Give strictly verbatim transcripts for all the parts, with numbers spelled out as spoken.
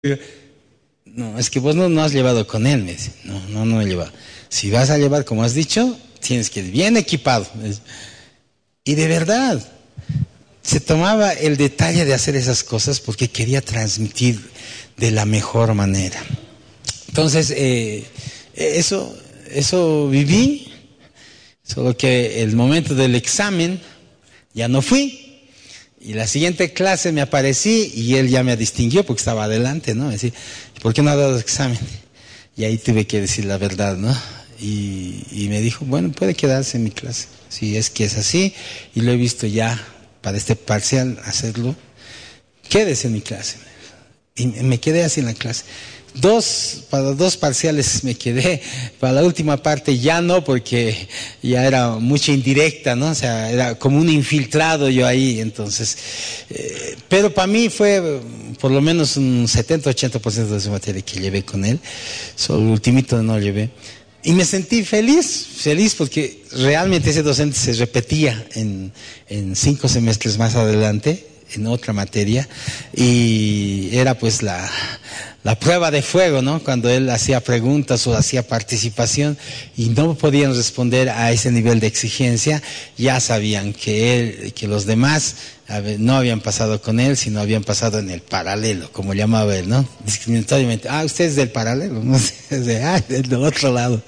No, es que vos no, no has llevado con él, me dice. No, no, no he llevado. Si vas a llevar, como has dicho, tienes que ir bien equipado. Y de verdad, se tomaba el detalle de hacer esas cosas porque quería transmitir de la mejor manera. Entonces, eh, eso, eso viví, solo que el momento del examen ya no fui. Y la siguiente clase me aparecí y él ya me distinguió porque estaba adelante, ¿no? Decir, ¿por qué no ha dado examen? Y ahí tuve que decir la verdad, ¿no? Y, y me dijo, bueno, puede quedarse en mi clase, si es que es así, y lo he visto ya para este parcial hacerlo, quédese en mi clase. Y me quedé así en la clase. Dos, para dos parciales me quedé, para la última parte ya no, porque ya era mucha indirecta, ¿no? O sea, era como un infiltrado yo ahí, entonces, eh, pero para mí fue por lo menos un setenta a ochenta por ciento de su materia que llevé con él, solo el ultimito no llevé. Y me sentí feliz, feliz porque realmente ese docente se repetía en, en cinco semestres más adelante, en otra materia, y era pues la, la prueba de fuego, ¿no? Cuando él hacía preguntas o hacía participación y no podían responder a ese nivel de exigencia, ya sabían que él, que los demás no habían pasado con él, sino habían pasado en el paralelo, como llamaba él, ¿no? Discriminatoriamente, ah, usted es del paralelo, no sé, de, ah, del otro lado.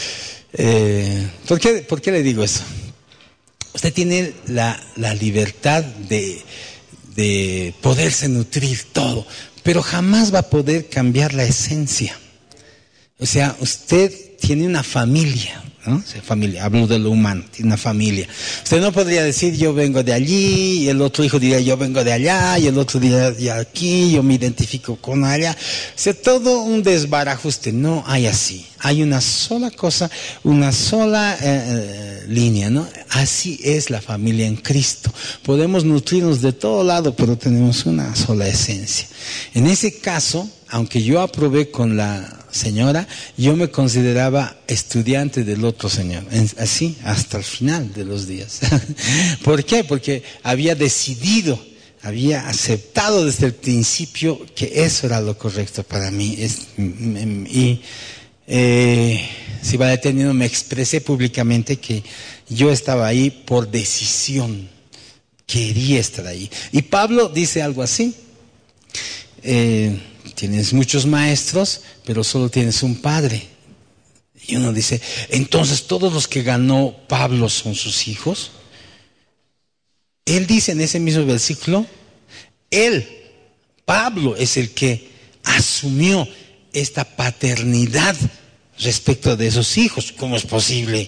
Eh, ¿por qué, ¿Por qué le digo eso? Usted tiene la, la libertad de de poderse nutrir todo, pero jamás va a poder cambiar la esencia. O sea, usted tiene una familia, ¿no? O sea, familia, hablo de lo humano, tiene una familia. Usted no podría decir yo vengo de allí, y el otro hijo diría yo vengo de allá, y el otro diría de aquí, yo me identifico con allá. O sea, todo un desbarajuste, no hay así. Hay una sola cosa, una sola eh, línea, ¿no? Así es la familia en Cristo. Podemos nutrirnos de todo lado, pero tenemos una sola esencia. En ese caso, aunque yo aprobé con la señora, yo me consideraba estudiante del otro señor, así hasta el final de los días. ¿Por qué? Porque había decidido, había aceptado desde el principio que eso era lo correcto para mí. Es, y eh, si va detenido, me expresé públicamente que yo estaba ahí por decisión, quería estar ahí. Y Pablo dice algo así. Eh, Tienes muchos maestros, pero solo tienes un padre. Y uno dice, entonces todos los que ganó Pablo son sus hijos. Él dice en ese mismo versículo, él, Pablo, es el que asumió esta paternidad respecto de esos hijos. ¿Cómo es posible?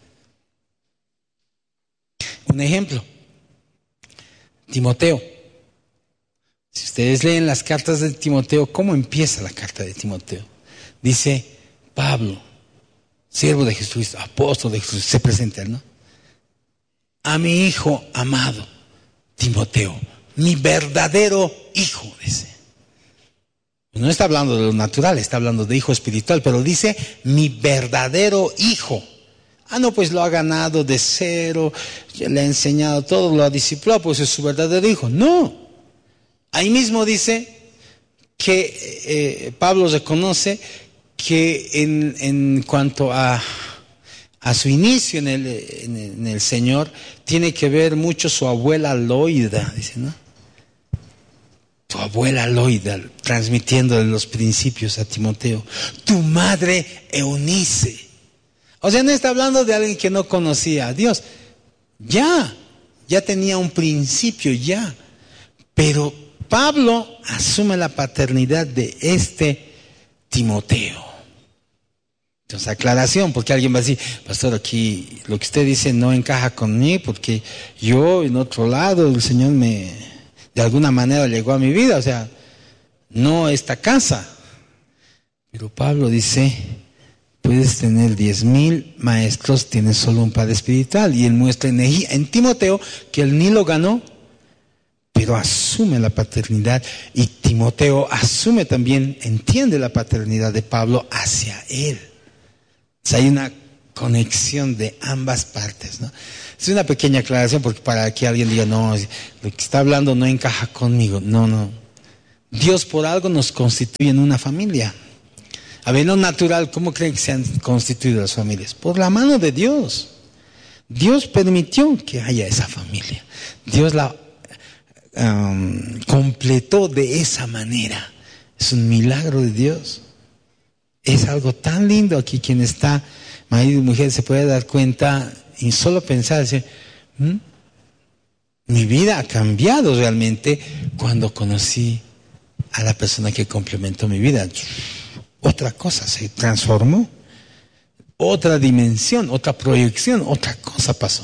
Un ejemplo, Timoteo. Si ustedes leen las cartas de Timoteo, ¿cómo empieza la carta de Timoteo? Dice, Pablo, siervo de Jesucristo, apóstol de Jesús, se presenta, ¿no? A mi hijo amado, Timoteo, mi verdadero hijo, dice. No está hablando de lo natural, está hablando de hijo espiritual, pero dice, mi verdadero hijo. Ah, no, pues lo ha ganado de cero, le ha enseñado todo, lo ha discipulado, pues es su verdadero hijo. No. Ahí mismo dice que eh, Pablo reconoce que en, en cuanto a, a su inicio en el, en, el, en el Señor, tiene que ver mucho su abuela Loida, dice, ¿no? Tu abuela Loida, transmitiéndole los principios a Timoteo. Tu madre Eunice. O sea, no está hablando de alguien que no conocía a Dios. Ya, ya tenía un principio, ya. Pero Pablo asume la paternidad de este Timoteo. Entonces, aclaración, porque alguien va a decir, pastor, aquí lo que usted dice no encaja conmigo, porque yo en otro lado, el Señor me, de alguna manera llegó a mi vida, o sea, no esta casa. Pero Pablo dice, puedes tener diez mil maestros, tienes solo un padre espiritual. Y él muestra en, en Timoteo que él ni lo ganó, pero asume la paternidad, y Timoteo asume también, entiende la paternidad de Pablo hacia él. O sea, hay una conexión de ambas partes, ¿no? Es una pequeña aclaración porque para que alguien diga, no, lo que está hablando no encaja conmigo. No, no. Dios por algo nos constituye en una familia. A ver, lo natural, ¿cómo creen que se han constituido las familias? Por la mano de Dios. Dios permitió que haya esa familia. Dios la um, completó de esa manera. Es un milagro de Dios. Es algo tan lindo. Aquí quien está, marido y mujer, se puede dar cuenta y solo pensar, decir, ¿Mm? mi vida ha cambiado realmente cuando conocí a la persona que complementó mi vida. Otra cosa se transformó. Otra dimensión, otra proyección, otra cosa pasó.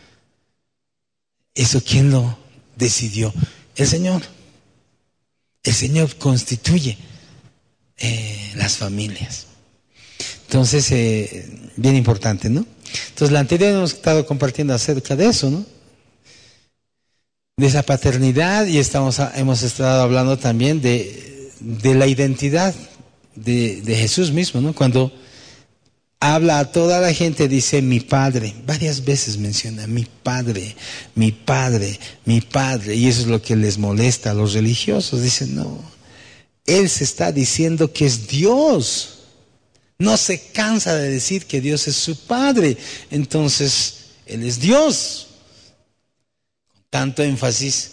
¿Eso quién lo decidió? El Señor. El Señor constituye eh, las familias. Entonces, eh, bien importante, ¿no? Entonces, la anterior hemos estado compartiendo acerca de eso, ¿no? De esa paternidad, y estamos hemos estado hablando también de, de la identidad de, de Jesús mismo, ¿no? Cuando habla a toda la gente, dice mi Padre, varias veces menciona mi Padre, mi Padre, mi Padre, y eso es lo que les molesta a los religiosos. Dicen, no, Él se está diciendo que es Dios, no se cansa de decir que Dios es su Padre, entonces Él es Dios, con tanto énfasis.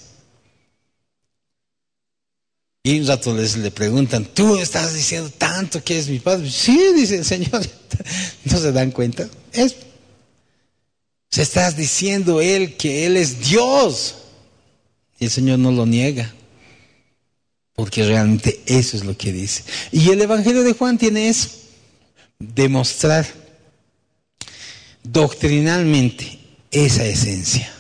Y un rato les le preguntan, ¿tú estás diciendo tanto que es mi Padre? Sí, dice el Señor. ¿No se dan cuenta? Es, se está diciendo Él que Él es Dios. Y el Señor no lo niega. Porque realmente eso es lo que dice. Y el Evangelio de Juan tiene eso. Demostrar doctrinalmente esa esencia.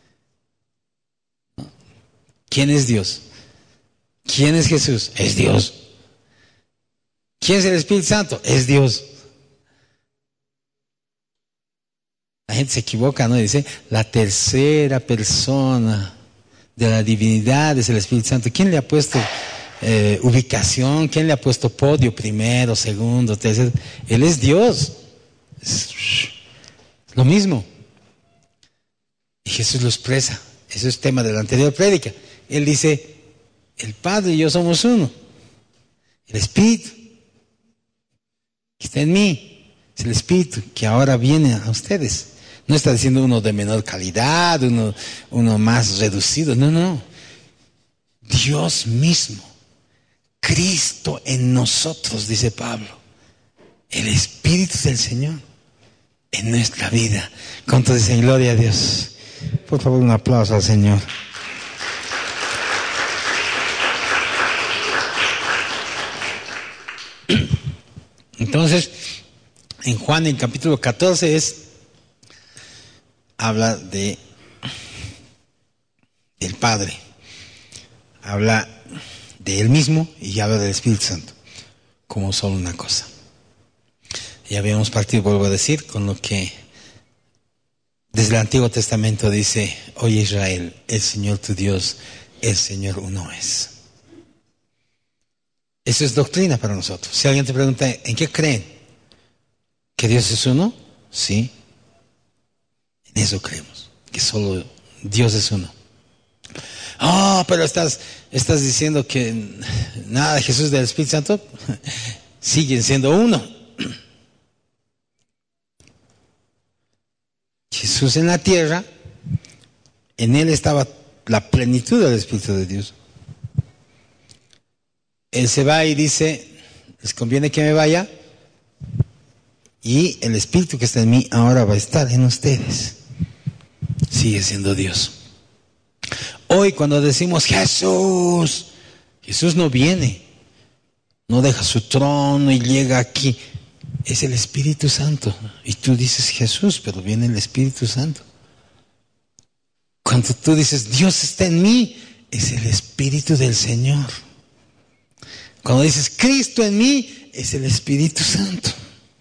¿Quién es Dios? ¿Quién es Jesús? Es Dios. ¿Quién es el Espíritu Santo? Es Dios. La gente se equivoca, ¿no? Dice, la tercera persona de la divinidad es el Espíritu Santo. ¿Quién le ha puesto eh, ubicación? ¿Quién le ha puesto podio primero, segundo, tercero? Él es Dios. Es lo mismo. Y Jesús lo expresa. Eso es tema de la anterior prédica. Él dice, el Padre y yo somos uno. El Espíritu que está en mí es el Espíritu que ahora viene a ustedes. No está diciendo uno de menor calidad, uno, uno más reducido. No, no. Dios mismo. Cristo en nosotros, dice Pablo. El Espíritu del Señor en nuestra vida. ¿Cuánto dicen gloria a Dios? Por favor, un aplauso al Señor. Entonces, en Juan, en capítulo catorce, es, habla de del Padre, habla de Él mismo y habla del Espíritu Santo, como solo una cosa. Ya habíamos partido, vuelvo a decir, con lo que desde el Antiguo Testamento dice, oye Israel, el Señor tu Dios, el Señor uno es. Eso es doctrina para nosotros. Si alguien te pregunta, ¿en qué creen? ¿Que Dios es uno? Sí. En eso creemos, que solo Dios es uno. Ah, oh, pero estás, estás diciendo que nada de Jesús del Espíritu Santo siguen siendo uno. Jesús en la tierra, en Él estaba la plenitud del Espíritu de Dios. Él se va y dice, les conviene que me vaya, y el Espíritu que está en mí ahora va a estar en ustedes. Sigue siendo Dios. Hoy cuando decimos Jesús, Jesús no viene, no deja su trono y llega aquí. Es el Espíritu Santo. Y tú dices Jesús, pero viene el Espíritu Santo. Cuando tú dices Dios está en mí, es el Espíritu del Señor. Cuando dices Cristo en mí, es el Espíritu Santo.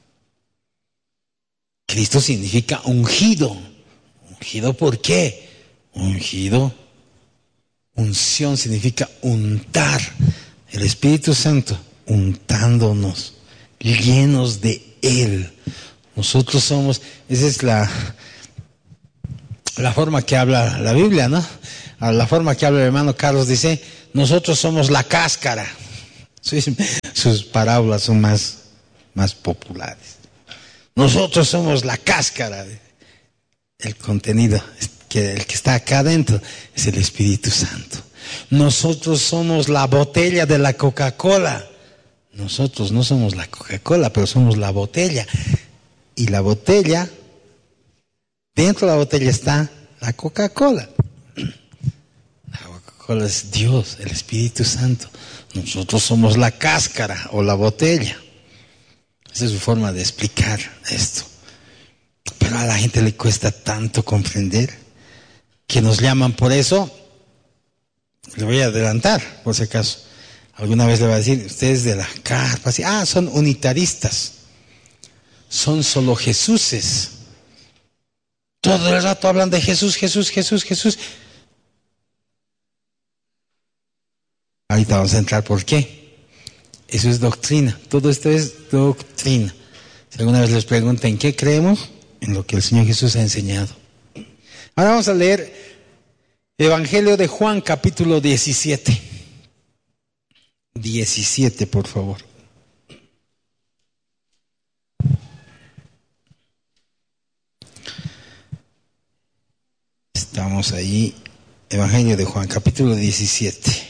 Cristo significa ungido. ¿Ungido por qué? Ungido. Unción significa untar. El Espíritu Santo untándonos, llenos de Él. Nosotros somos, esa es la, la forma que habla la Biblia, ¿no? La forma que habla el hermano Carlos dice, nosotros somos la cáscara. Sus, sus parábolas son más, más populares. Nosotros somos la cáscara. El contenido, que el que está acá adentro, es el Espíritu Santo. Nosotros somos la botella de la Coca-Cola. Nosotros no somos la Coca-Cola, pero somos la botella. Y la botella, dentro de la botella está la Coca-Cola. La Coca-Cola es Dios, el Espíritu Santo. Nosotros somos la cáscara o la botella. Esa es su forma de explicar esto. Pero a la gente le cuesta tanto comprender que nos llaman por eso. Le voy a adelantar, por si acaso. Alguna vez le va a decir, ustedes de la carpa, así, ah, son unitaristas. Son solo Jesuses. Todo el rato hablan de Jesús, Jesús, Jesús, Jesús. Ahorita vamos a entrar por qué. Eso es doctrina. Todo esto es doctrina. Si alguna vez les preguntan, ¿en qué creemos? En lo que el Señor Jesús ha enseñado. Ahora vamos a leer Evangelio de Juan, capítulo diecisiete. diecisiete, por favor. Estamos ahí, Evangelio de Juan, capítulo diecisiete.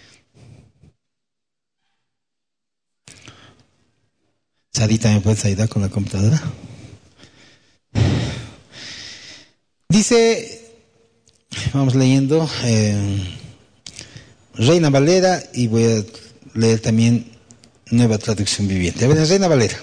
Sarita, ¿me puedes ayudar con la computadora? Dice, vamos leyendo, eh, Reina Valera, y voy a leer también Nueva Traducción Viviente. A ver, Reina Valera.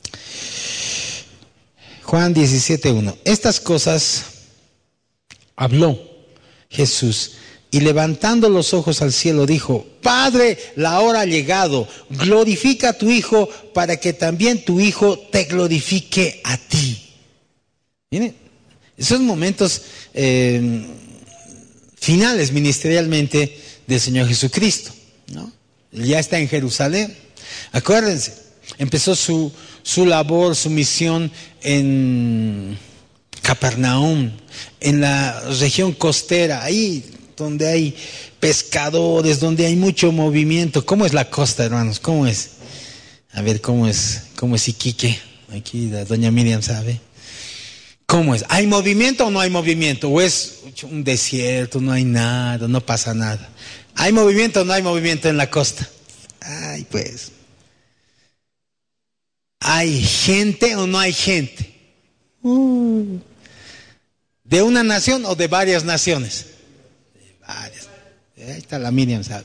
Juan diecisiete uno. Estas cosas habló Jesús, y levantando los ojos al cielo dijo, Padre, la hora ha llegado, glorifica a tu Hijo, para que también tu Hijo te glorifique a ti. Miren, esos momentos eh, finales ministerialmente del Señor Jesucristo, ¿no? Ya está en Jerusalén. Acuérdense, empezó su, su labor, su misión en Capernaum, en la región costera, ahí donde hay pescadores, donde hay mucho movimiento. ¿Cómo es la costa, hermanos? ¿Cómo es? A ver, ¿cómo es? ¿Cómo es Iquique? Aquí la doña Miriam sabe. ¿Cómo es? ¿Hay movimiento o no hay movimiento? ¿O es un desierto, no hay nada, no pasa nada? ¿Hay movimiento o no hay movimiento en la costa? Ay, pues. ¿Hay gente o no hay gente? Uh. ¿De una nación o de varias naciones? De varias. Ahí está la Miriam, ¿sabe?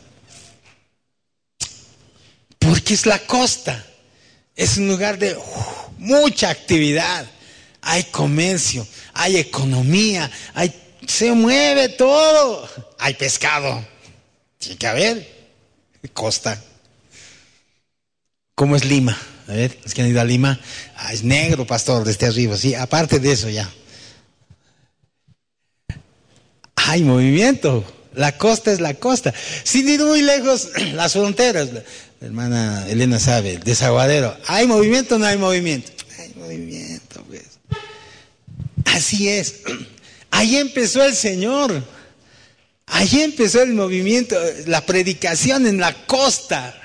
Porque es la costa. Es un lugar de uh, mucha actividad. Hay comercio, hay economía, hay, se mueve todo. Hay pescado. Tiene que haber. Costa. ¿Cómo es Lima? A ver, los que han ido a Lima. Ah, es negro, pastor, desde arriba. Sí, aparte de eso ya. Hay movimiento. La costa es la costa. Sin ir muy lejos, las fronteras. La hermana Elena sabe, el desaguadero. ¿Hay movimiento o no hay movimiento? Hay movimiento, pues. Así es. Ahí empezó el Señor. Ahí empezó el movimiento, la predicación en la costa.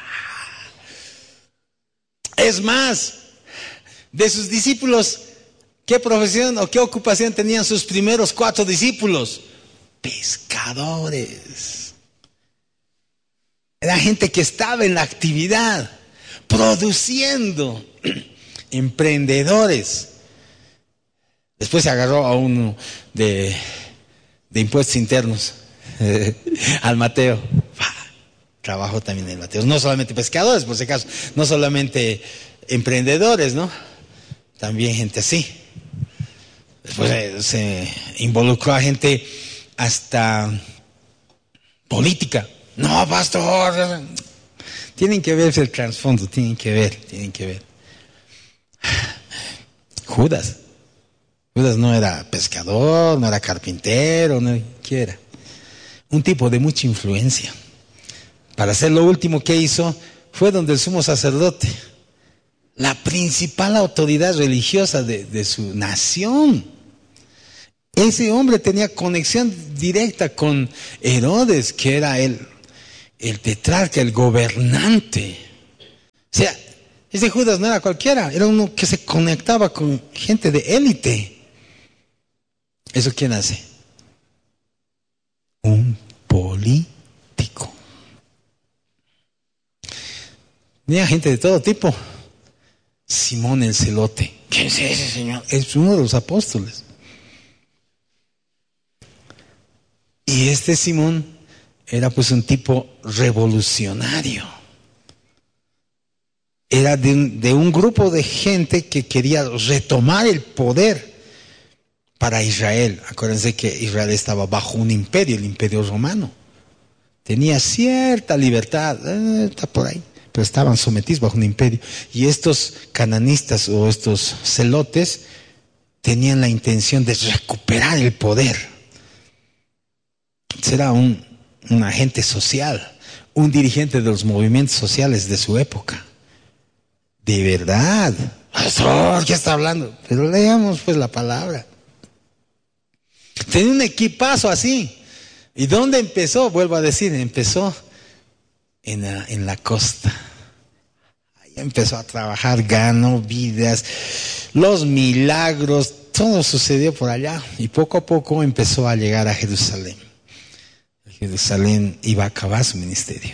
Es más, de sus discípulos, ¿qué profesión o qué ocupación tenían sus primeros cuatro discípulos? Pescadores. Era gente que estaba en la actividad, produciendo, emprendedores. Después se agarró a uno de, de impuestos internos, al Mateo. Trabajó también en el Mateo. No solamente pescadores, por si acaso, no solamente emprendedores, ¿no? También gente así. Después eh, se involucró a gente hasta política. No, pastor. Tienen que ver el trasfondo, tienen que ver, tienen que ver. Judas. Judas no era pescador, no era carpintero, no, ¿qué era? Un tipo de mucha influencia. Para hacer lo último que hizo fue donde el sumo sacerdote, la principal autoridad religiosa de, de su nación. Ese hombre tenía conexión directa con Herodes, que era el, el tetrarca, el gobernante. O sea, ese Judas no era cualquiera, era uno que se conectaba con gente de élite. ¿Eso quién hace? Un político. Tenía gente de todo tipo. Simón el Celote. ¿Quién es ese señor? Es uno de los apóstoles. Y este Simón era pues un tipo revolucionario. Era de un, de un grupo de gente que quería retomar el poder para Israel. Acuérdense que Israel estaba bajo un imperio, el imperio romano. Tenía cierta libertad, eh, está por ahí, pero estaban sometidos bajo un imperio. Y estos cananistas o estos celotes tenían la intención de recuperar el poder. Será un, un agente social, un dirigente de los movimientos sociales de su época. De verdad. Pastor, ¿qué está hablando? Pero leamos pues la palabra. Tenía un equipazo así. ¿Y dónde empezó? Vuelvo a decir, empezó en la, en la costa. Ahí empezó a trabajar, ganó vidas, los milagros, todo sucedió por allá. Y poco a poco empezó a llegar a Jerusalén. Jerusalén iba a acabar su ministerio.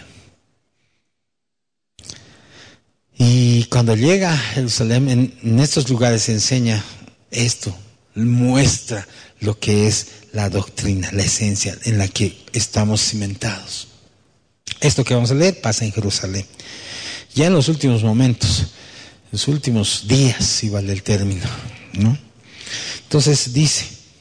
Y cuando llega a Jerusalén, en, en estos lugares se enseña esto, muestra lo que es la doctrina, la esencia en la que estamos cimentados. Esto que vamos a leer pasa en Jerusalén. Ya en los últimos momentos, en los últimos días, si vale el término, ¿no? Entonces dice,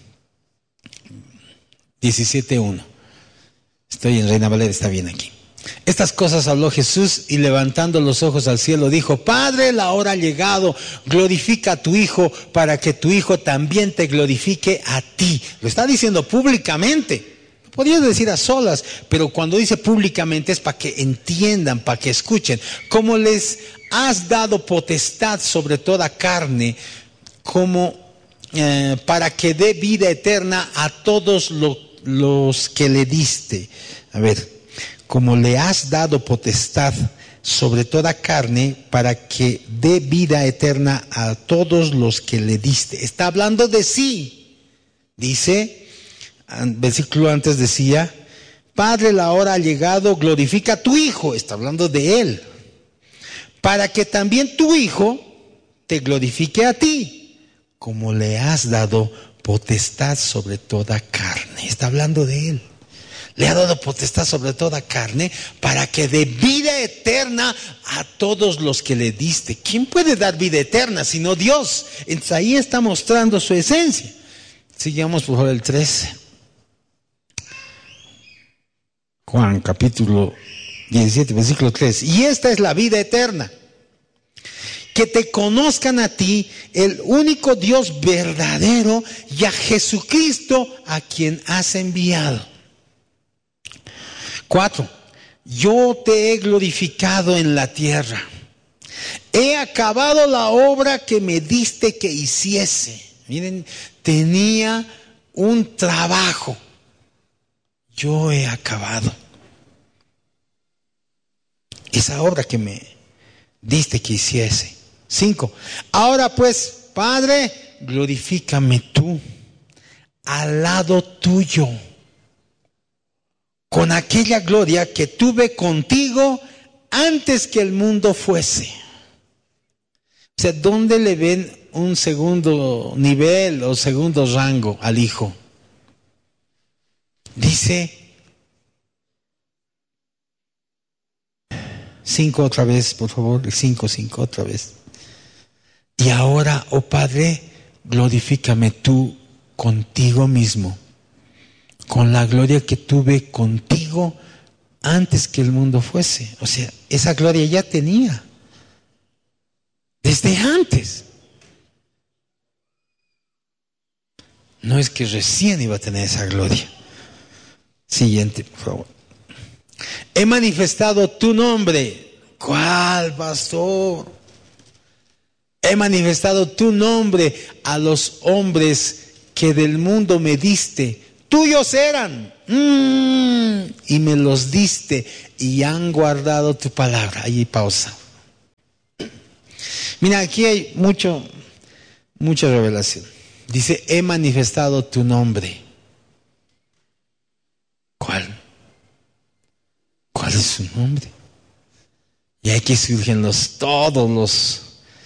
diecisiete uno. Estoy en Reina Valera, está bien aquí. Estas cosas habló Jesús y levantando los ojos al cielo dijo: Padre, la hora ha llegado, glorifica a tu Hijo para que tu Hijo también te glorifique a ti. Lo está diciendo públicamente. Podría decir a solas, pero cuando dice públicamente es para que entiendan, para que escuchen. Como les has dado potestad sobre toda carne, como eh, para que dé vida eterna a todos lo, los que le diste. A ver. Como le has dado potestad sobre toda carne para que dé vida eterna a todos los que le diste. Está hablando de sí. Dice, versículo antes decía, Padre, la hora ha llegado, glorifica a tu Hijo. Está hablando de Él. Para que también tu Hijo te glorifique a ti, como le has dado potestad sobre toda carne. Está hablando de Él. Le ha dado potestad sobre toda carne para que dé vida eterna a todos los que le diste. ¿Quién puede dar vida eterna sino Dios? Entonces ahí está mostrando su esencia. Sigamos por favor el trece. Juan capítulo diecisiete, versículo tres. Y esta es la vida eterna. Que te conozcan a ti, el único Dios verdadero, y a Jesucristo a quien has enviado. Cuatro, yo te he glorificado en la tierra. He acabado la obra que me diste que hiciese. Miren, tenía un trabajo. Yo he acabado esa obra que me diste que hiciese. Cinco, ahora pues, Padre, glorifícame tú al lado tuyo, con aquella gloria que tuve contigo antes que el mundo fuese. O sea, ¿dónde le ven un segundo nivel o segundo rango al Hijo? Dice, cinco otra vez, por favor, cinco, cinco otra vez. Y ahora, oh Padre, glorifícame tú contigo mismo, con la gloria que tuve contigo antes que el mundo fuese. O sea, esa gloria ya tenía desde antes. No es que recién iba a tener esa gloria. Siguiente, por favor. He manifestado tu nombre. ¿Cuál, pastor? He manifestado tu nombre a los hombres que del mundo me diste. tuyos eran, mm, y me los diste, y han guardado tu palabra. Ahí pausa. Mira, aquí hay mucho, mucha revelación. Dice, he manifestado tu nombre. ¿Cuál? ¿Cuál es su nombre? Y aquí surgen los, todos los,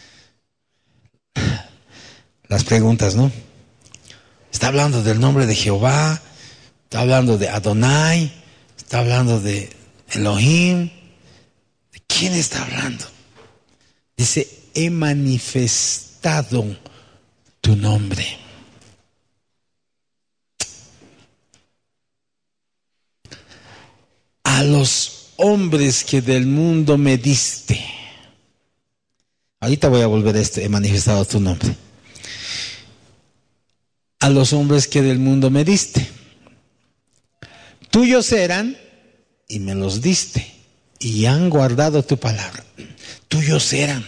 las preguntas, ¿no? Está hablando del nombre de Jehová, está hablando de Adonai, está hablando de Elohim. ¿De quién está hablando? Dice, he manifestado tu nombre. A los hombres que del mundo me diste. Ahorita voy a volver a esto, he manifestado tu nombre. A los hombres que del mundo me diste. Tuyos eran y me los diste. Y han guardado tu palabra. Tuyos eran.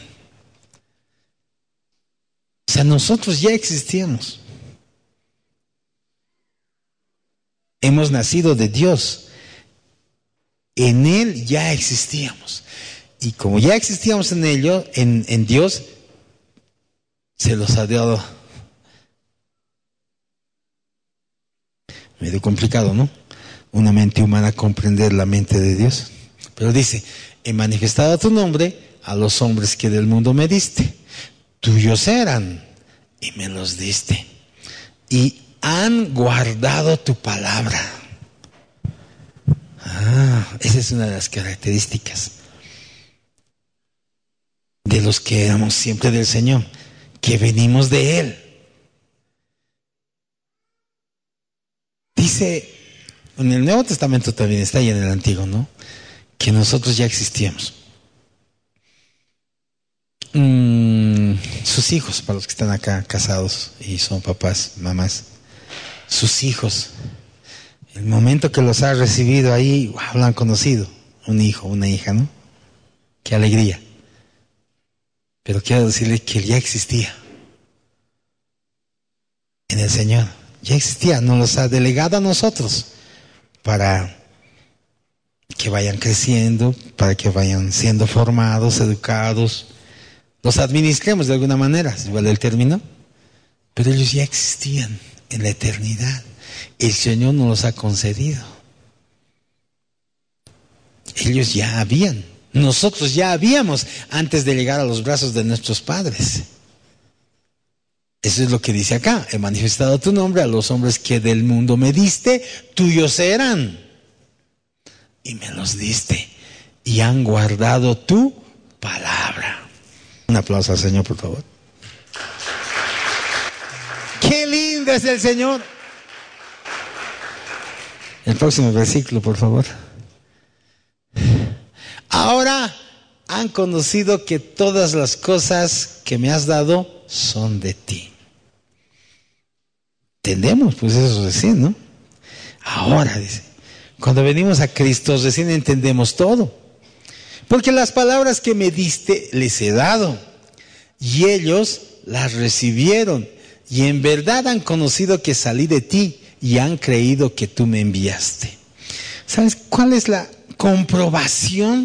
O sea, nosotros ya existíamos. Hemos nacido de Dios. En Él ya existíamos. Y como ya existíamos en ello, en, en Dios, se los ha dado. Medio complicado, ¿no? Una mente humana comprender la mente de Dios. Pero dice, he manifestado tu nombre a los hombres que del mundo me diste. Tuyos eran y me los diste. Y han guardado tu palabra. Ah, esa es una de las características de los que éramos siempre del Señor, que venimos de Él. Dice, en el Nuevo Testamento también está y en el Antiguo, ¿no? Que nosotros ya existíamos. Mm, sus hijos, para los que están acá casados y son papás, mamás, sus hijos, el momento que los ha recibido ahí, wow, lo han conocido, un hijo, una hija, ¿no? Qué alegría. Pero quiero decirle que él ya existía en el Señor, ya existía, nos los ha delegado a nosotros para que vayan creciendo, para que vayan siendo formados, educados, los administremos de alguna manera, si vale el término, pero ellos ya existían en la eternidad. El Señor nos los ha concedido. Ellos ya habían, nosotros ya habíamos antes de llegar a los brazos de nuestros padres. Eso es lo que dice acá, he manifestado tu nombre a los hombres que del mundo me diste, tuyos eran y me los diste y han guardado tu palabra. Un aplauso al Señor, por favor. ¡Qué lindo es el Señor! El próximo versículo, por favor. Ahora han conocido que todas las cosas que me has dado son de ti. Entendemos, pues eso es decir, ¿no? Ahora, dice, cuando venimos a Cristo, recién entendemos todo. Porque las palabras que me diste les he dado, y ellos las recibieron, y en verdad han conocido que salí de ti, y han creído que tú me enviaste. ¿Sabes cuál es la comprobación?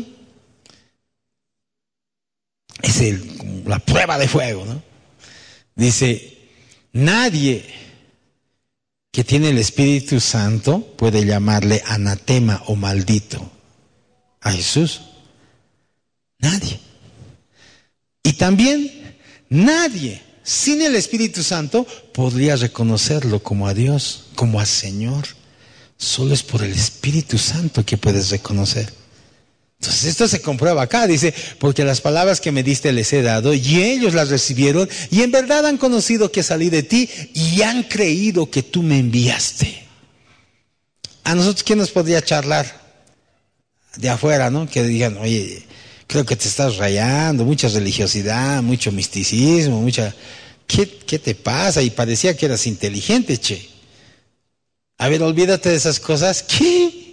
Es el, la prueba de fuego, ¿no? Dice, nadie que tiene el Espíritu Santo puede llamarle anatema o maldito a Jesús. Nadie. Y también nadie sin el Espíritu Santo podría reconocerlo como a Dios, como a Señor. Solo es por el Espíritu Santo que puedes reconocer. Entonces esto se comprueba acá, dice, porque las palabras que me diste les he dado y ellos las recibieron y en verdad han conocido que salí de ti y han creído que tú me enviaste. A nosotros, ¿quién nos podría charlar de afuera, no? Que digan, oye, creo que te estás rayando, mucha religiosidad, mucho misticismo, mucha... ¿Qué, qué te pasa? Y parecía que eras inteligente, che. A ver, olvídate de esas cosas. ¿Qué?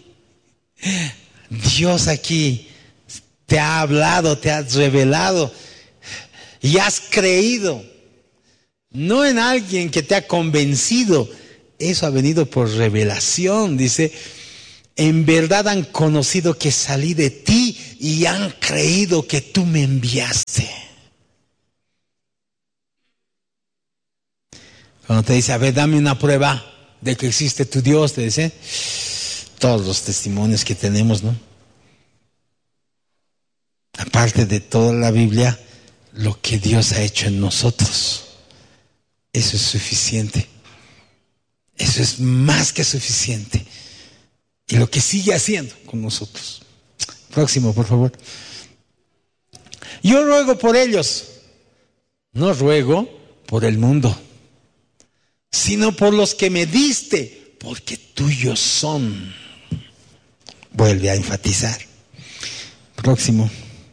Dios aquí te ha hablado, te ha revelado y has creído. No en alguien que te ha convencido, eso ha venido por revelación. Dice, en verdad han conocido que salí de ti y han creído que tú me enviaste. Cuando te dice, a ver, dame una prueba de que existe tu Dios, te dice, todos los testimonios que tenemos, ¿no? Aparte de toda la Biblia, lo que Dios ha hecho en nosotros, eso es suficiente. Eso es más que suficiente. Y lo que sigue haciendo con nosotros. Próximo, por favor. Yo ruego por ellos, no ruego por el mundo, sino por los que me diste, porque tuyos son. Vuelve a enfatizar. Próximo.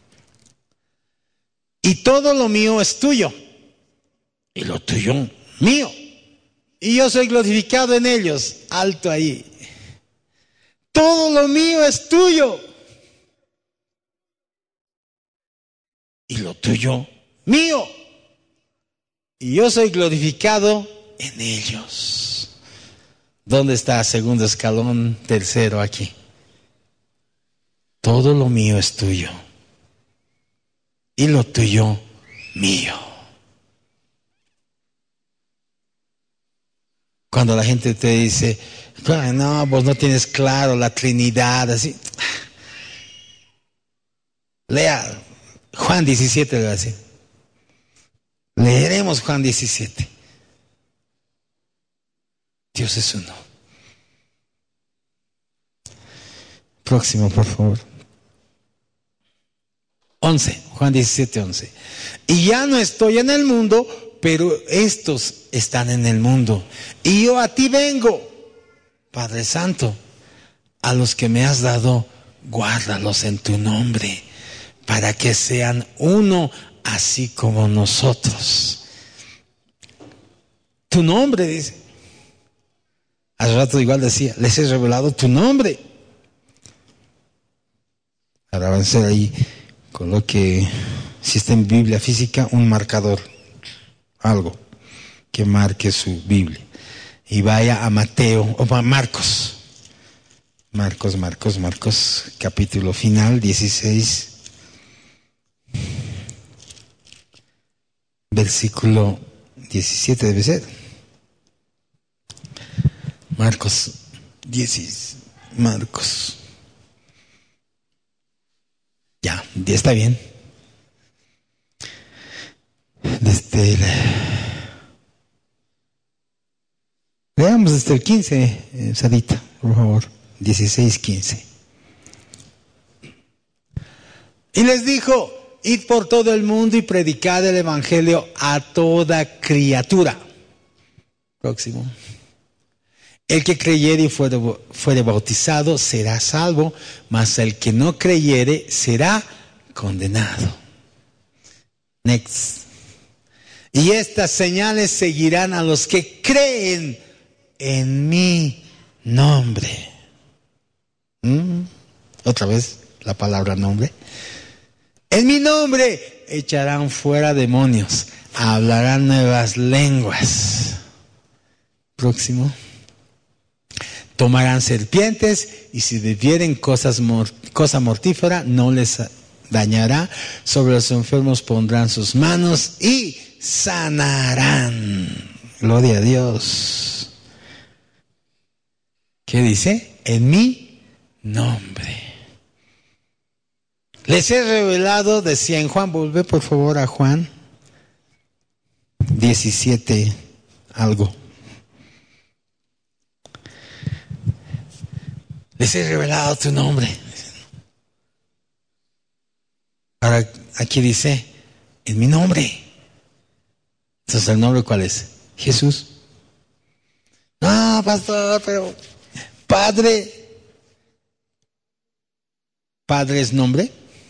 Y todo lo mío es tuyo, y lo tuyo mío. Y yo soy glorificado en ellos. Alto ahí. Todo lo mío es tuyo, y lo tuyo mío. Y yo soy glorificado en ellos. ¿Dónde está segundo escalón, tercero aquí? Todo lo mío es tuyo, y lo tuyo mío. Cuando la gente te dice, no, vos no tienes claro la Trinidad, así. Lea Juan diecisiete, así. Leeremos Juan diecisiete. Dios es uno. Próximo, por favor. once, Juan diecisiete, once. Y ya no estoy en el mundo, pero estos están en el mundo. Y yo a ti vengo, Padre Santo. A los que me has dado, guárdalos en tu nombre, para que sean uno, así como nosotros. Tu nombre, dice. Hace rato igual decía, les he revelado tu nombre. Ahora van a ser ahí, coloque, si está en Biblia física, un marcador. Algo que marque su Biblia. Y vaya a Mateo, o a Marcos. Marcos, Marcos, Marcos, capítulo final, dieciséis. Versículo diecisiete debe ser. Marcos, diez, Marcos. Ya, ya está bien. Desde el, veamos desde el quince, eh, Sadita, por favor. dieciséis, quince. Y les dijo, id por todo el mundo y predicad el evangelio a toda criatura. Próximo. El que creyere y fuere, fuere bautizado será salvo, mas el que no creyere será condenado. Next. Y estas señales seguirán a los que creen en mi nombre. ¿Mm? Otra vez la palabra nombre. En mi nombre echarán fuera demonios, hablarán nuevas lenguas. Próximo. Tomarán serpientes y si bebieren cosas mor- cosa mortífera no les dañará. Sobre los enfermos pondrán sus manos y sanarán. Gloria a Dios. ¿Qué dice? En mi nombre. Les he revelado, decía en Juan, volvé por favor a Juan diecisiete, algo. Les he revelado tu nombre. Ahora aquí dice, en mi nombre. Entonces, ¿el nombre cuál es? Jesús. No, pastor, pero Padre. ¿Padre es nombre?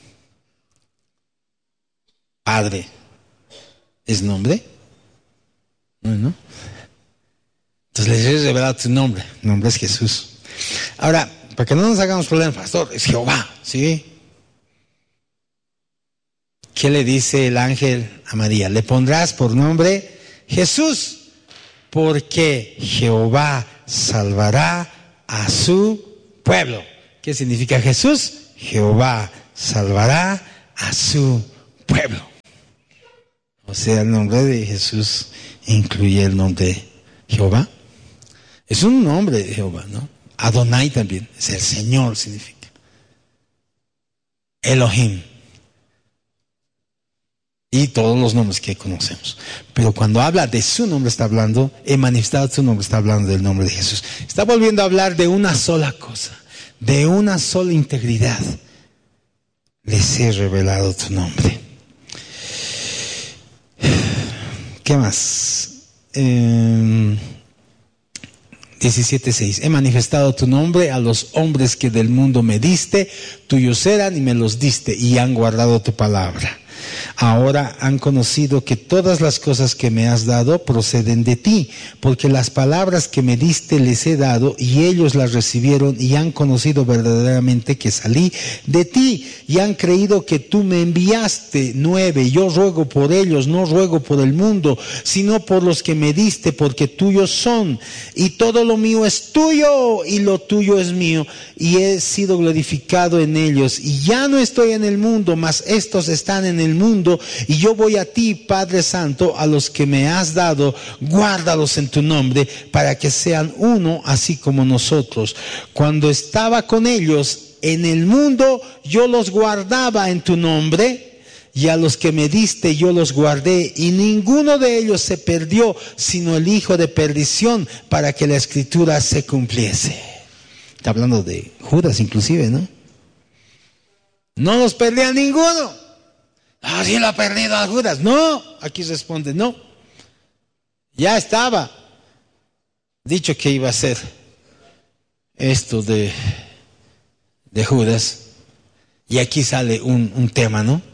Padre es nombre. No, no. Entonces les he revelado tu nombre. El nombre es Jesús. Ahora, para que no nos hagamos problemas, pastor, es Jehová, ¿sí? ¿Qué le dice el ángel a María? Le pondrás por nombre Jesús, porque Jehová salvará a su pueblo. ¿Qué significa Jesús? Jehová salvará a su pueblo. O sea, el nombre de Jesús incluye el nombre de Jehová. Es un nombre de Jehová, ¿no? Adonai también, es el Señor, significa. Elohim. Y todos los nombres que conocemos. Pero cuando habla de su nombre está hablando, he manifestado su nombre, está hablando del nombre de Jesús. Está volviendo a hablar de una sola cosa, de una sola integridad. Les he revelado tu nombre. ¿Qué más? Eh, diecisiete seis. He manifestado tu nombre a los hombres que del mundo me diste, tuyos eran y me los diste, y han guardado tu palabra. Ahora han conocido que todas las cosas que me has dado proceden de ti, porque las palabras que me diste les he dado y ellos las recibieron y han conocido verdaderamente que salí de ti y han creído que tú me enviaste. Nueve. Yo ruego por ellos, no ruego por el mundo, sino por los que me diste, porque tuyos son y todo lo mío es tuyo y lo tuyo es mío y he sido glorificado en ellos y ya no estoy en el mundo, mas estos están en el mundo. Y yo voy a ti, Padre Santo, a los que me has dado, guárdalos en tu nombre, para que sean uno, así como nosotros. Cuando estaba con ellos en el mundo, yo los guardaba en tu nombre, y a los que me diste yo los guardé, y ninguno de ellos se perdió, sino el hijo de perdición, para que la escritura se cumpliese. Está hablando de Judas inclusive, ¿no? No los perdía ninguno. Ah, sí lo ha perdido a Judas. No, aquí responde, no. Ya estaba dicho que iba a ser esto de, de Judas. Y aquí sale un, un tema, ¿no?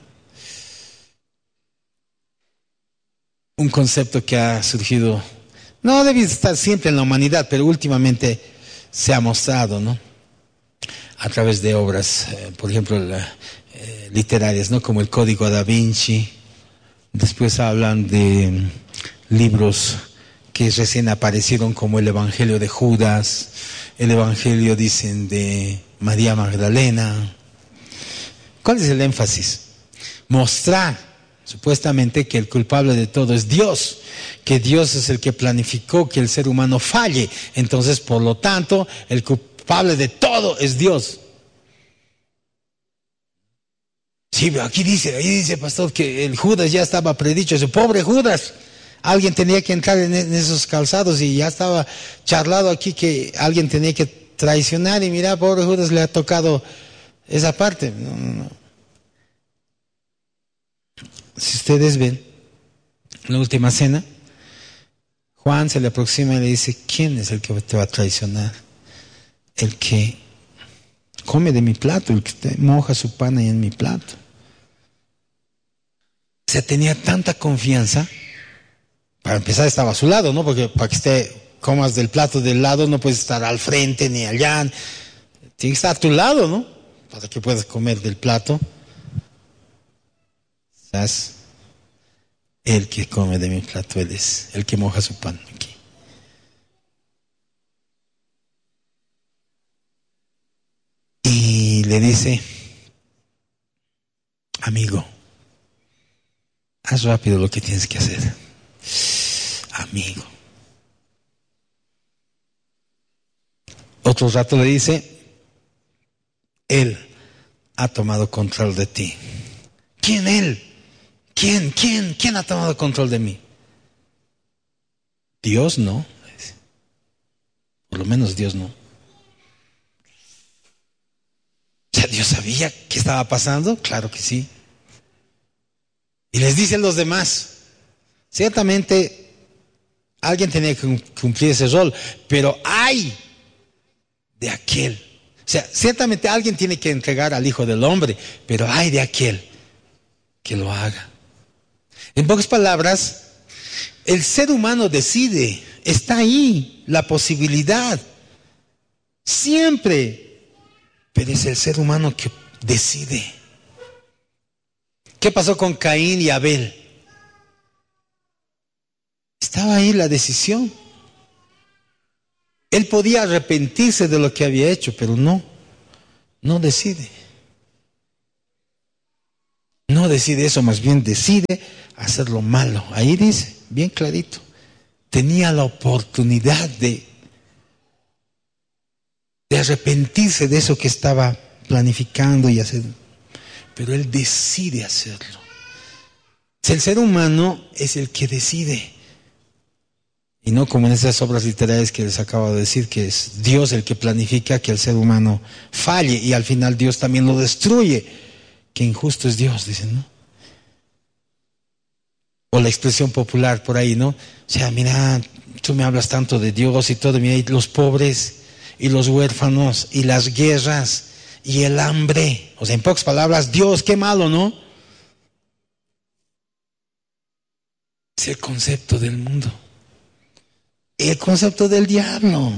Un concepto que ha surgido, no debe estar siempre en la humanidad, pero últimamente se ha mostrado, ¿no? A través de obras, eh, por ejemplo, la, eh, literarias, ¿no? Como el Código Da Vinci. Después hablan de um, libros que recién aparecieron, como el Evangelio de Judas, el Evangelio, dicen, de María Magdalena. ¿Cuál es el énfasis? Mostrar, supuestamente, que el culpable de todo es Dios, que Dios es el que planificó que el ser humano falle. Entonces, por lo tanto, el culpable de todo es Dios. Sí, pero aquí dice, ahí dice, pastor, que el Judas ya estaba predicho, ese pobre Judas. Alguien tenía que entrar en esos calzados y ya estaba charlado aquí que alguien tenía que traicionar y mira, pobre Judas le ha tocado esa parte. No, no, no. Si ustedes ven, en la última cena, Juan se le aproxima y le dice, ¿quién es el que te va a traicionar? El que come de mi plato, el que te moja su pan ahí en mi plato. O sea, tenía tanta confianza. Para empezar estaba a su lado, ¿no? Porque para que esté, comas del plato del lado, no puedes estar al frente ni allá. Tiene que estar a tu lado, ¿no? Para que puedas comer del plato. ¿Sabes? El que come de mi plato, él es el que moja su pan aquí. Y le dice, amigo, haz rápido lo que tienes que hacer. Amigo. Otro rato le dice, él ha tomado control de ti. ¿Quién él? ¿Quién? ¿Quién? ¿Quién ha tomado control de mí? Dios no. Por lo menos Dios no. O sea, ¿Dios sabía qué estaba pasando? Claro que sí. Y les dice a los demás, ciertamente alguien tenía que cumplir ese rol, pero hay de aquel. O sea, ciertamente alguien tiene que entregar al Hijo del Hombre, pero hay de aquel que lo haga. En pocas palabras, el ser humano decide, está ahí la posibilidad, siempre, pero es el ser humano que decide. ¿Qué pasó con Caín y Abel? Estaba ahí la decisión. Él podía arrepentirse de lo que había hecho, pero no, no decide. No decide eso, más bien decide hacer lo malo. Ahí dice, bien clarito, tenía la oportunidad de, de arrepentirse de eso que estaba planificando y hacer, pero él decide hacerlo. El ser humano es el que decide. Y no como en esas obras literarias que les acabo de decir, que es Dios el que planifica que el ser humano falle y al final Dios también lo destruye. Que injusto es Dios, dicen, ¿no? O la expresión popular por ahí, ¿no? O sea, mira, tú me hablas tanto de Dios y todo, mira, y los pobres y los huérfanos y las guerras y el hambre. O sea, en pocas palabras, Dios, qué malo, ¿no? Es el concepto del mundo. El concepto del diablo.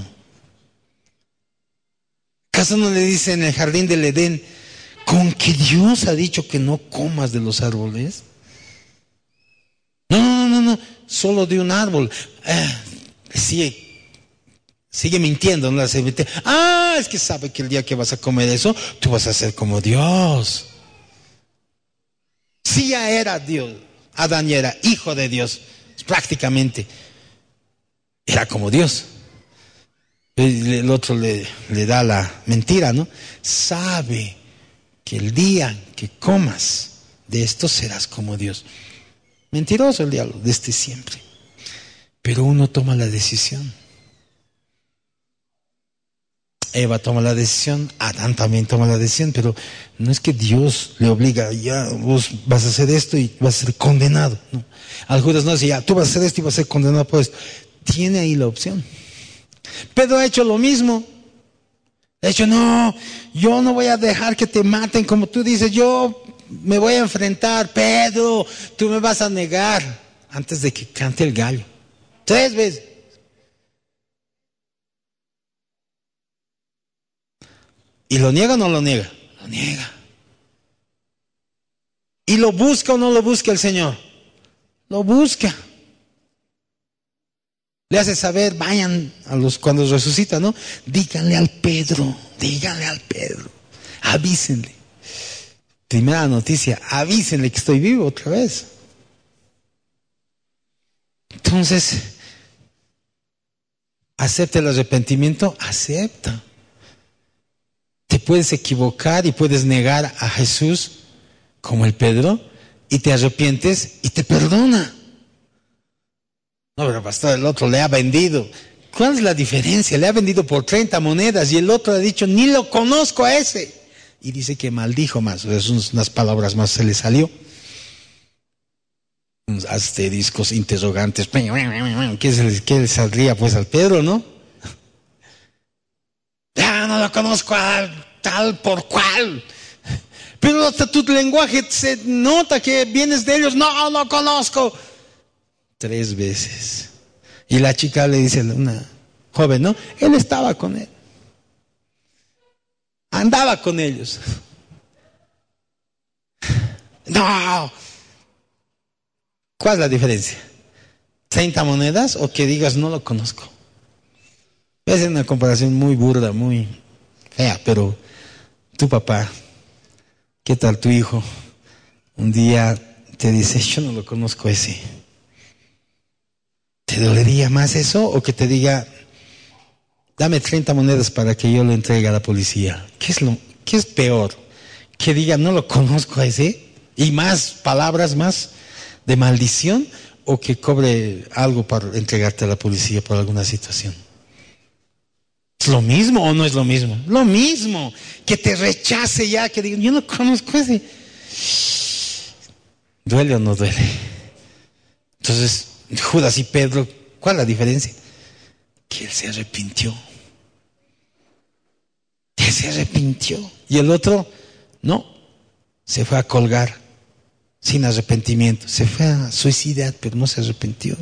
¿Acaso no le dice en el jardín del Edén, con que Dios ha dicho que no comas de los árboles? No, no, no, no, solo de un árbol. Eh, sigue, sigue mintiendo, ¿no? Ah, es que sabe que el día que vas a comer eso, tú vas a ser como Dios. Sí, ya era Dios. Adán ya era hijo de Dios, prácticamente. Era como Dios. El otro le, le da la mentira, ¿no? Sabe que el día que comas de esto serás como Dios. Mentiroso el diablo, desde siempre. Pero uno toma la decisión. Eva toma la decisión, Adán también toma la decisión, pero no es que Dios le obliga, ya vos vas a hacer esto y vas a ser condenado. No. Al Judas no dice, ya tú vas a hacer esto y vas a ser condenado por esto. Tiene ahí la opción. Pedro ha hecho lo mismo. Ha dicho, no, yo no voy a dejar que te maten como tú dices, yo me voy a enfrentar. Pedro, tú me vas a negar antes de que cante el gallo. Tres veces. ¿Y lo niega o no lo niega? Lo niega. ¿Y lo busca o no lo busca el Señor? Lo busca. Le hace saber, vayan a los cuando resucita, ¿no? Díganle al Pedro, díganle al Pedro, avísenle. Primera noticia, avísenle que estoy vivo otra vez. Entonces, ¿acepta el arrepentimiento? Acepta. Te puedes equivocar y puedes negar a Jesús como el Pedro y te arrepientes y te perdona. No, pero pastor, el otro le ha vendido. ¿Cuál es la diferencia? Le ha vendido por treinta monedas y el otro ha dicho, ni lo conozco a ese. Y dice que maldijo más, unas palabras más se le salió. Unos asteriscos interrogantes. ¿Qué se le, qué le saldría pues al Pedro, no? Ya no lo conozco a tal por cual. Pero hasta tu lenguaje se nota que vienes de ellos. No, no conozco. Tres veces. Y la chica le dice, una joven, ¿no? Él estaba con él. Andaba con ellos. No. ¿Cuál es la diferencia? ¿treinta monedas o que digas no lo conozco? Es una comparación muy burda, muy fea, pero tu papá, ¿qué tal tu hijo? Un día te dice, yo no lo conozco ese. ¿Te dolería más eso o que te diga, dame treinta monedas para que yo lo entregue a la policía? ¿Qué es lo, qué es peor? Que diga, no lo conozco a ese, y más palabras, más de maldición, o que cobre algo para entregarte a la policía por alguna situación. ¿Es lo mismo o no es lo mismo? Lo mismo, que te rechace ya, que diga, yo no conozco a ese. ¿Duele o no duele? Entonces, Judas y Pedro, ¿cuál es la diferencia? Que él se arrepintió. Él se arrepintió. Y el otro, no, se fue a colgar sin arrepentimiento. Se fue a suicidar, pero no se arrepintió.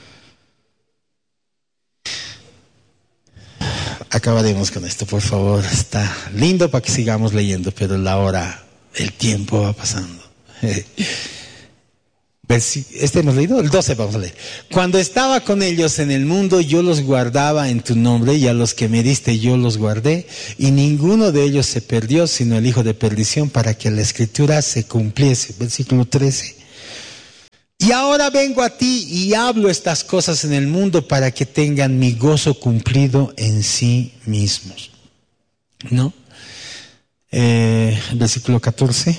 Acabaremos con esto, por favor. Está lindo para que sigamos leyendo, pero la hora, el tiempo va pasando. Este hemos leído, el doce vamos a leer. Cuando estaba con ellos en el mundo, yo los guardaba en tu nombre, y a los que me diste yo los guardé, y ninguno de ellos se perdió, sino el hijo de perdición, para que la escritura se cumpliese. Versículo trece. Y ahora vengo a ti y hablo estas cosas en el mundo para que tengan mi gozo cumplido en sí mismos. ¿No? Eh, versículo catorce.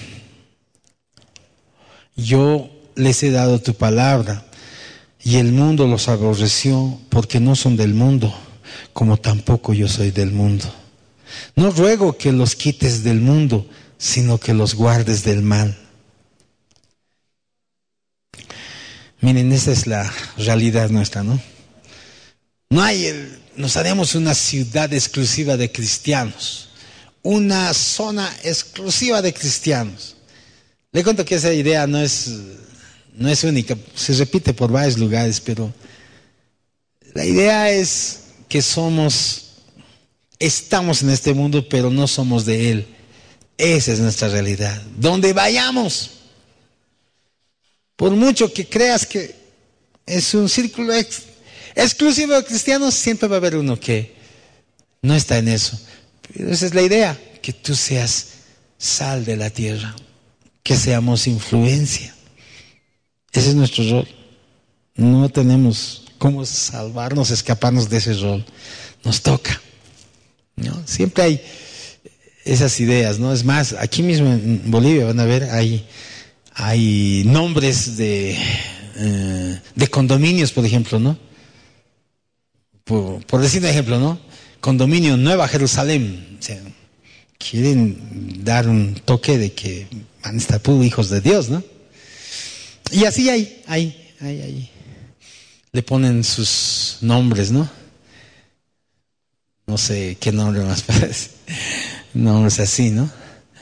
Yo les he dado tu palabra, y el mundo los aborreció, porque no son del mundo, como tampoco yo soy del mundo. No ruego que los quites del mundo, sino que los guardes del mal. Miren, esa es la realidad nuestra, ¿no? No hay el, nos haremos una ciudad exclusiva de cristianos, una zona exclusiva de cristianos. Le cuento que esa idea no es, no es única, se repite por varios lugares, pero la idea es que somos, estamos en este mundo, pero no somos de él. Esa es nuestra realidad. Donde vayamos, por mucho que creas que es un círculo ex, exclusivo de cristianos, siempre va a haber uno que no está en eso. Pero esa es la idea, que tú seas sal de la tierra, que seamos influencia. Ese es nuestro rol. No tenemos cómo salvarnos, escaparnos de ese rol. Nos toca, ¿no? Siempre hay esas ideas, ¿no? Es más, aquí mismo en Bolivia van a ver, hay, hay nombres de, eh, de condominios, por ejemplo, ¿no? Por, por decir un ejemplo, ¿no? Condominio Nueva Jerusalén. O sea, quieren dar un toque de que van a estar puros hijos de Dios, ¿no? Y así hay, hay, hay, hay. Le ponen sus nombres, ¿no? No sé qué nombre más parece. Nombres así, ¿no?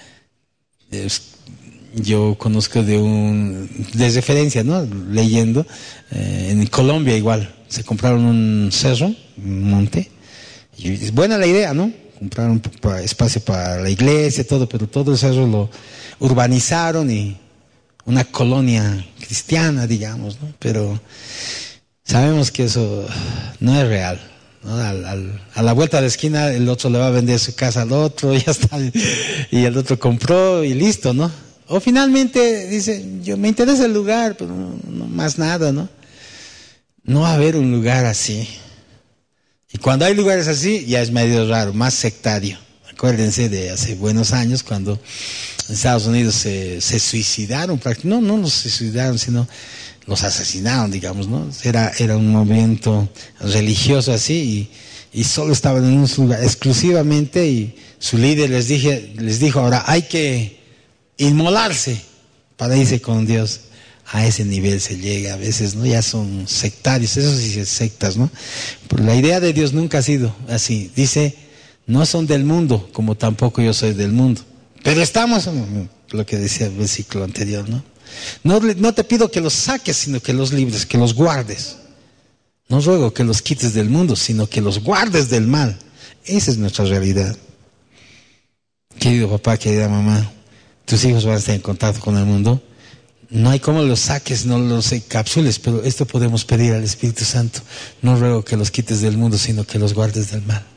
Yo conozco de un, de referencia, ¿no? Leyendo, eh, en Colombia igual, se compraron un cerro, un monte, y es buena la idea, ¿no? Compraron espacio para la iglesia, todo, pero todo el cerro lo urbanizaron y una colonia cristiana, digamos, ¿no? Pero sabemos que eso no es real, ¿no? Al, al, a la vuelta de la esquina el otro le va a vender su casa al otro, y ya está, y el otro compró y listo, ¿no? O finalmente dice, yo me interesa el lugar, pero no, no más nada, ¿no? No va a haber un lugar así. Y cuando hay lugares así, ya es medio raro, más sectario. Acuérdense de hace buenos años cuando en Estados Unidos se, se suicidaron, no, no los suicidaron, sino los asesinaron, digamos, ¿no? Era, era un movimiento religioso así, y, y solo estaban en un lugar exclusivamente, y su líder les dije, les dijo, ahora hay que inmolarse para irse con Dios. A ese nivel se llega a veces, ¿no? Ya son sectarios, eso sí es sectas, ¿no? Pero la idea de Dios nunca ha sido así. Dice, no son del mundo, como tampoco yo soy del mundo. Pero estamos, lo que decía el versículo anterior, ¿no? No, no te pido que los saques, sino que los libres, que los guardes. No ruego que los quites del mundo, sino que los guardes del mal. Esa es nuestra realidad. Querido papá, querida mamá, tus hijos van a estar en contacto con el mundo. No hay cómo los saques, no los encapsules, pero esto podemos pedir al Espíritu Santo. No ruego que los quites del mundo, sino que los guardes del mal.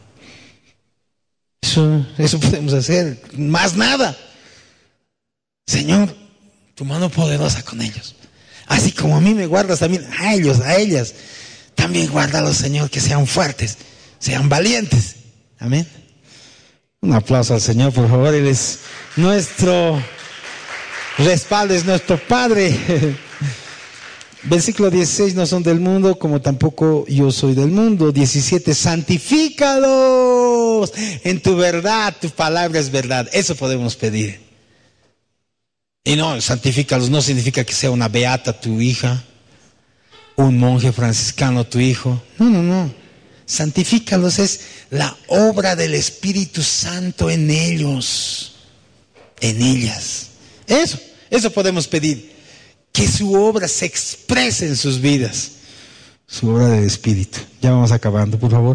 Eso, eso podemos hacer, más nada. Señor, tu mano poderosa con ellos. Así como a mí me guardas también, a ellos, a ellas, también guárdalos, Señor, que sean fuertes, sean valientes. Amén. Un aplauso al Señor, por favor. Él es nuestro respaldo, es nuestro Padre. Versículo dieciséis, no son del mundo, como tampoco yo soy del mundo. diecisiete, santifícalos en tu verdad, tu palabra es verdad. Eso podemos pedir. Y no, santifícalos no significa que sea una beata tu hija, un monje franciscano tu hijo. No, no, no. Santifícalos es la obra del Espíritu Santo en ellos, en ellas. Eso, eso podemos pedir. Que su obra se exprese en sus vidas. Su obra del Espíritu. Ya vamos acabando, por favor.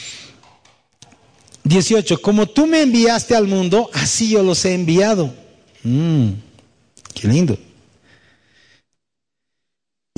dieciocho. Como tú me enviaste al mundo, así yo los he enviado. Mm, qué lindo.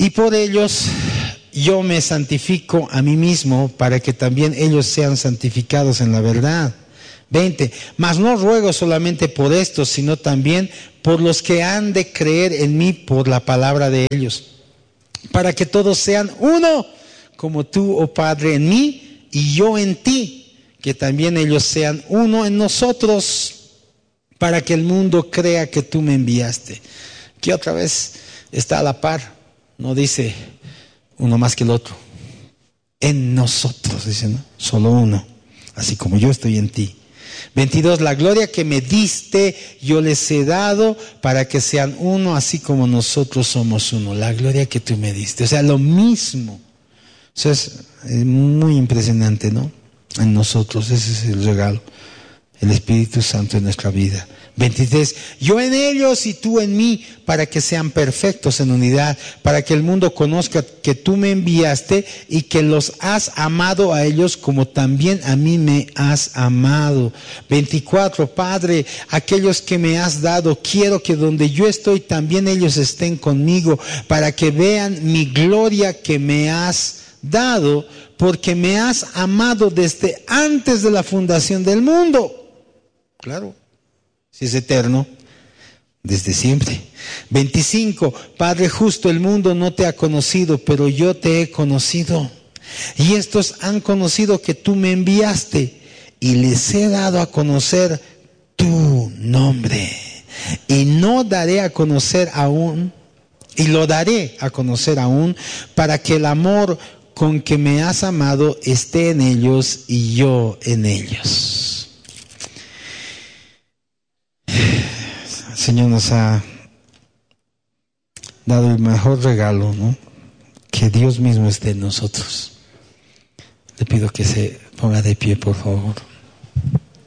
Y por ellos yo me santifico a mí mismo, para que también ellos sean santificados en la verdad. veinte. Mas no ruego solamente por estos, sino también por los que han de creer en mí por la palabra de ellos, para que todos sean uno, como tú, oh Padre, en mí y yo en ti, que también ellos sean uno en nosotros, para que el mundo crea que tú me enviaste. Aquí otra vez está a la par, no dice uno más que el otro. En nosotros, dice, ¿no? Solo uno, así como yo estoy en ti. veintidós. La gloria que me diste yo les he dado, para que sean uno, así como nosotros somos uno. La gloria que tú me diste, o sea, lo mismo. Eso es, es muy impresionante, ¿no? En nosotros, ese es el regalo, el Espíritu Santo en nuestra vida. veintitrés. Yo en ellos y tú en mí, para que sean perfectos en unidad, para que el mundo conozca que tú me enviaste y que los has amado a ellos como también a mí me has amado. veinticuatro. Padre, aquellos que me has dado, quiero que donde yo estoy también ellos estén conmigo, para que vean mi gloria que me has dado, porque me has amado desde antes de la fundación del mundo. Claro, si es eterno, desde siempre. veinticinco. Padre justo, el mundo no te ha conocido, pero yo te he conocido. Y estos han conocido que tú me enviaste, y les he dado a conocer tu nombre. Y no daré a conocer aún, y lo daré a conocer aún, para que el amor con que me has amado esté en ellos y yo en ellos. El Señor nos ha dado el mejor regalo, ¿no? Que Dios mismo esté en nosotros. Le pido que se ponga de pie, por favor.